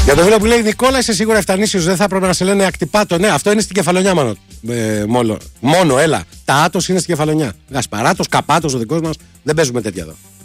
Για το φίλο που λέει Νικόλα, είσαι σίγουρα ευτανήσιος, δεν θα έπρεπε να σε λένε ακτιπάτο. Ναι, αυτό είναι στην Κεφαλονιά μόνο. Έλα. Τα άτος είναι στην Κεφαλονιά. Γασπαράτος, καπάτος ο δικός μας. Δεν παίζουμε τέτοια εδώ.